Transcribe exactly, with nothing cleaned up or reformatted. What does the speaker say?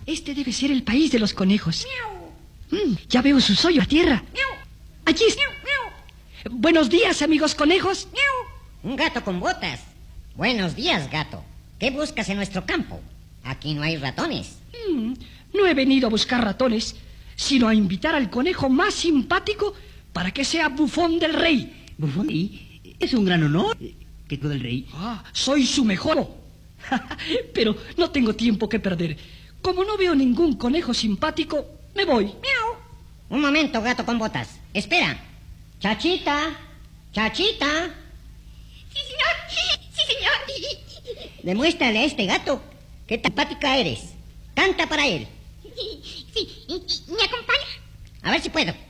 Este debe ser el país de los conejos. Mm, ya veo sus hoyos a tierra. Allí está. Buenos días, amigos conejos. Un gato con botas. Buenos días, gato. ¿Qué buscas en nuestro campo? Aquí no hay ratones. Mm, no he venido a buscar ratones, sino a invitar al conejo más simpático para que sea bufón del rey. ¿Bufón? ¿Y es un gran honor que tú del rey? Ah, soy su mejor. Pero no tengo tiempo que perder. Como no veo ningún conejo simpático, me voy. Miau. Un momento, gato con botas. Espera. Chachita. Chachita. Sí, señor. Sí, señor. Demuéstrale a este gato qué tan simpática eres. Canta para él. Sí, sí. ¿Y, y, ¿Me acompaña? A ver si puedo.